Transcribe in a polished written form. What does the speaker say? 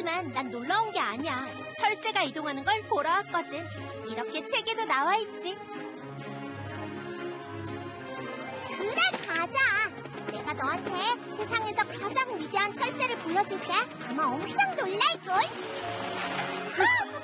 하지만 난 놀러 온 게 아니야. 철새가 이동하는 걸 보러 왔거든. 이렇게 책에도 나와 있지. 그래, 가자. 내가 너한테 세상에서 가장 위대한 철새를 보여줄게. 아마 엄청 놀랄걸?